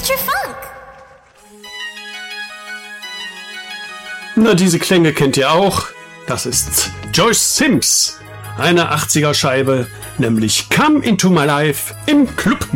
Future Funk. Na, diese Klänge kennt ihr auch. Das ist Joyce Sims. Eine 80er Scheibe, nämlich Come Into My Life im Club